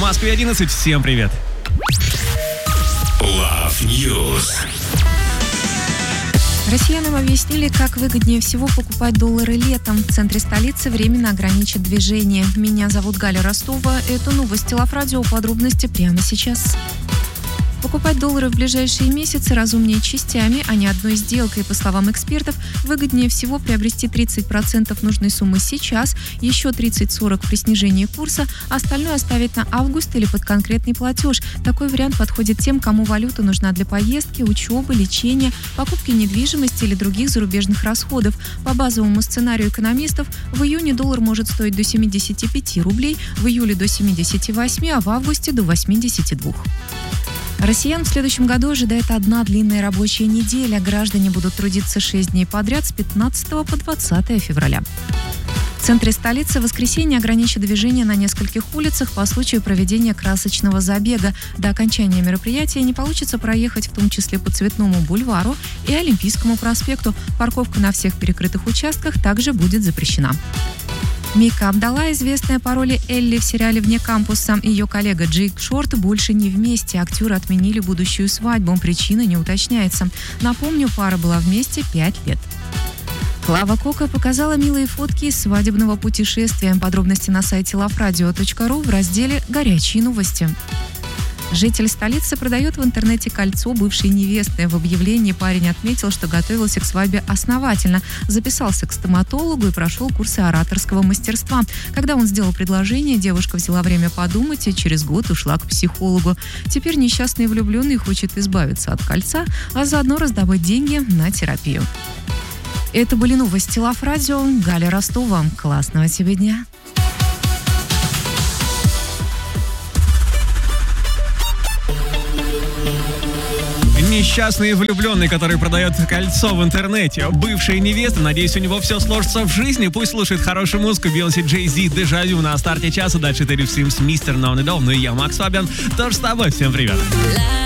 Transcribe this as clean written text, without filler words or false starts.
Москве 11. Всем привет. Love News. Россиянам объяснили, как выгоднее всего покупать доллары летом. В центре столицы временно ограничат движение. Меня зовут Галя Ростова. Это новости Love Radio. Подробности прямо сейчас. Покупать доллары в ближайшие месяцы разумнее частями, а не одной сделкой. По словам экспертов, выгоднее всего приобрести 30% нужной суммы сейчас, еще 30-40% при снижении курса, а остальное оставить на август или под конкретный платеж. Такой вариант подходит тем, кому валюта нужна для поездки, учебы, лечения, покупки недвижимости или других зарубежных расходов. По базовому сценарию экономистов, в июне доллар может стоить до 75 рублей, в июле до 78, а в августе до 82. Россиян в следующем году ожидает одна длинная рабочая неделя. Граждане будут трудиться 6 дней подряд с 15 по 20 февраля. В центре столицы в воскресенье ограничат движение на нескольких улицах по случаю проведения красочного забега. До окончания мероприятия не получится проехать в том числе по Цветному бульвару и Олимпийскому проспекту. Парковка на всех перекрытых участках также будет запрещена. Мика Абдалла, известная по роли Элли в сериале «Вне кампуса», ее коллега Джейк Шорт больше не вместе. Актеры отменили будущую свадьбу, причина не уточняется. Напомню, пара была вместе 5 лет. Клава Кока показала милые фотки из свадебного путешествия. Подробности на сайте loveradio.ru в разделе «Горячие новости». Житель столицы продает в интернете кольцо бывшей невесты. В объявлении парень отметил, что готовился к свадьбе основательно, записался к стоматологу и прошел курсы ораторского мастерства. Когда он сделал предложение, девушка взяла время подумать и через год ушла к психологу. Теперь несчастный влюбленный хочет избавиться от кольца, а заодно раздобыть деньги на терапию. Это были новости Love Radio. Галя Ростова. Классного тебе дня. Несчастный влюбленный, который продает кольцо в интернете. Бывшая невеста. Надеюсь, у него все сложится в жизни. Пусть слушает хорошую музыку. Бейонсе, Jay-Z, Дежавю на старте часа. Дальше Терри Симс, Мистер Ноун и Дом. Ну и я, Макс Фабиан, тоже с тобой. Всем привет.